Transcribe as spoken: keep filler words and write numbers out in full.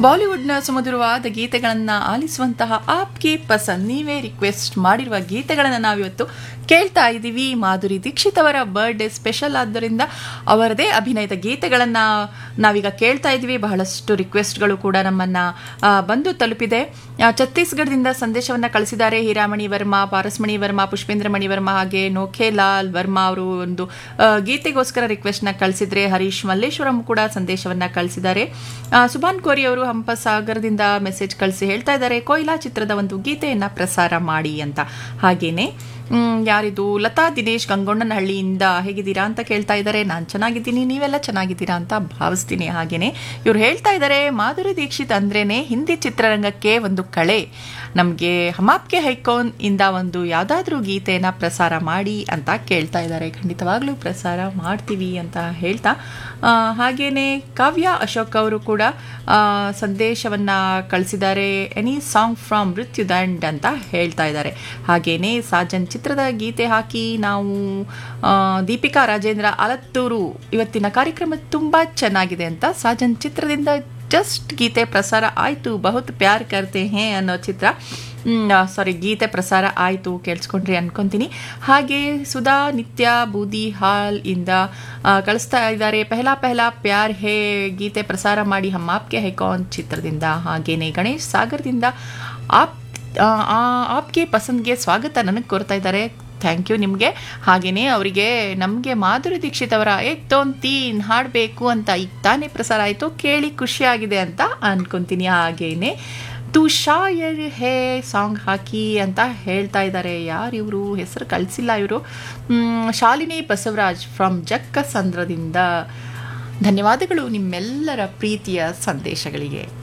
ಬಾಲಿವುಡ್ನ ಸುಮಧುರವಾದ ಗೀತೆಗಳನ್ನು ಆಲಿಸುವಂತಹ ಆಪ್ಗೆ ಪಸಂದ್ ನೀವೇ ರಿಕ್ವೆಸ್ಟ್ ಮಾಡಿರುವ ಗೀತೆಗಳನ್ನು ನಾವಿವತ್ತು ಕೇಳ್ತಾ ಇದ್ದೀವಿ. ಮಾಧುರಿ ದೀಕ್ಷಿತ್ ಅವರ ಬರ್ಡೇ ಸ್ಪೆಷಲ್ ಆದ್ದರಿಂದ ಅವರದೇ ಅಭಿನಯದ ಗೀತೆಗಳನ್ನು ನಾವೀಗ ಕೇಳ್ತಾ ಇದ್ದೀವಿ. ಬಹಳಷ್ಟು ರಿಕ್ವೆಸ್ಟ್ಗಳು ಕೂಡ ನಮ್ಮನ್ನು ಬಂದು ತಲುಪಿದೆ. ಛತ್ತೀಸ್ಗಢದಿಂದ ಸಂದೇಶವನ್ನು ಕಳಿಸಿದ್ದಾರೆ ಹೀರಾಮಣಿ ವರ್ಮಾ, ಪಾರಸ್ಮಣಿ ವರ್ಮಾ, ಪುಷ್ಪೇಂದ್ರ ಮಣಿ ವರ್ಮಾ ಹಾಗೆ ನೋಖೇಲಾಲ್ ವರ್ಮಾ ಅವರು ಒಂದು ಗೀತೆಗೋಸ್ಕರ ರಿಕ್ವೆಸ್ಟ್ನ ಕಳಿಸಿದ್ರೆ. ಹರೀಶ್ ಮಲ್ಲೇಶ್ವರಂ ಕೂಡ ಸಂದೇಶವನ್ನು ಕಳಿಸಿದ್ದಾರೆ. ಸುಭಾನ್ ಕೋರಿ ಅವರು ಹಂಪಸಾಗರದಿಂದ ಮೆಸೇಜ್ ಕಳಿಸಿ ಹೇಳ್ತಾ ಇದ್ದಾರೆ ಕೊಯ್ಲಾ ಚಿತ್ರದ ಒಂದು ಗೀತೆಯನ್ನು ಪ್ರಸಾರ ಮಾಡಿ ಅಂತ. ಹಾಗೇನೆ ಯಾರಿದು ಲತಾ ದಿನೇಶ್ ಗಂಗೊಂಡನಹಳ್ಳಿಯಿಂದ ಹೇಗಿದ್ದೀರಾ ಅಂತ ಕೇಳ್ತಾ ಇದ್ದಾರೆ. ನಾನು ಚೆನ್ನಾಗಿದ್ದೀನಿ, ನೀವೆಲ್ಲ ಚೆನ್ನಾಗಿದ್ದೀರಾ ಅಂತ ಭಾವಿಸ್ತೀನಿ. ಹಾಗೇನೆ ಇವ್ರು ಹೇಳ್ತಾ ಇದ್ದಾರೆ ಮಾಧುರಿ ದೀಕ್ಷಿತ್ ಅಂದ್ರೇನೆ ಹಿಂದಿ ಚಿತ್ರರಂಗಕ್ಕೆ ಒಂದು ಕಳೆ. ನಮಗೆ ಹಮಾಪ್ಕೆ ಹೈಕೋನ್ ಇಂದ ಒಂದು ಯಾವುದಾದ್ರೂ ಗೀತೆಯನ್ನು ಪ್ರಸಾರ ಮಾಡಿ ಅಂತ ಕೇಳ್ತಾ ಇದ್ದಾರೆ. ಖಂಡಿತವಾಗ್ಲೂ ಪ್ರಸಾರ ಮಾಡ್ತೀವಿ ಅಂತ ಹೇಳ್ತಾ, ಹಾಗೇನೆ ಕಾವ್ಯ ಅಶೋಕ್ ಅವರು ಕೂಡ ಸಂದೇಶವನ್ನು ಕಳಿಸಿದ್ದಾರೆ. ಎನಿ ಸಾಂಗ್ ಫ್ರಮ್ ಮೃತ್ಯುದಂಡ್ ಅಂತ ಹೇಳ್ತಾ ಇದ್ದಾರೆ. ಹಾಗೇನೆ ಸಾಜನ್ ಚಿತ್ರದ ಗೀತೆ ಹಾಕಿ ನಾವು ದೀಪಿಕಾ ರಾಜೇಂದ್ರ ಆಲತ್ತೂರು ಇವತ್ತಿನ ಕಾರ್ಯಕ್ರಮ ತುಂಬ ಚೆನ್ನಾಗಿದೆ ಅಂತ ಸಾಜನ್ ಚಿತ್ರದಿಂದ ಜಸ್ಟ್ ಗೀತೆ ಪ್ರಸಾರ ಆಯಿತು. ಬಹುತ್ ಪ್ಯಾರ್ ಕರ್ತೆ ಹೇ ಅನ್ನೋ ಚಿತ್ರ ಸಾರಿ ಗೀತೆ ಪ್ರಸಾರ ಆಯಿತು, ಕೇಳಿಸ್ಕೊಂಡ್ರಿ ಅನ್ಕೊಂತೀನಿ. ಹಾಗೆ ಸುಧಾ ನಿತ್ಯ ಬೂದಿ ಹಾಲ್ ಇಂದ ಕಳಿಸ್ತಾ ಇದ್ದಾರೆ ಪೆಹಲಾ ಪೆಹಲಾ ಪ್ಯಾರ್ ಹೇ ಗೀತೆ ಪ್ರಸಾರ ಮಾಡಿ ಹಮ್ ಆಪ್ಗೆ ಹೈಕಾನ್ ಚಿತ್ರದಿಂದ. ಹಾಗೇನೆ ಗಣೇಶ್ ಸಾಗರದಿಂದ ಆಪ್ ಆಪ್ಗೆ ಪಸಂದ್ಗೆ ಸ್ವಾಗತ ನನಗೆ ಕೋರ್ತಾ ಇದ್ದಾರೆ. ಥ್ಯಾಂಕ್ ಯು ನಿಮಗೆ. ಹಾಗೆಯೇ ಅವರಿಗೆ ನಮಗೆ ಮಾಧುರಿ ದೀಕ್ಷಿತ್ ಅವರ ಏಕ್ ದೋನ್ ತೀನ್ ಹಾಡಬೇಕು ಅಂತ ಈಗ ತಾನೇ ಪ್ರಸಾರ ಆಯಿತು, ಕೇಳಿ ಖುಷಿಯಾಗಿದೆ ಅಂತ ಅನ್ಕೊತೀನಿ. ಹಾಗೇನೆ ತು ಶಾಯರ್ ಹೇ ಸಾಂಗ್ ಹಾಕಿ ಅಂತ ಹೇಳ್ತಾ ಇದ್ದಾರೆ. ಯಾರು ಇವರು, ಹೆಸರು ಕಳಿಸಿಲ್ಲ ಇವರು. ಶಾಲಿನಿ ಬಸವರಾಜ್ ಫ್ರಮ್ ಜಕ್ಕಸಂದ್ರದಿಂದ ಧನ್ಯವಾದಗಳು ನಿಮ್ಮೆಲ್ಲರ ಪ್ರೀತಿಯ ಸಂದೇಶಗಳಿಗೆ.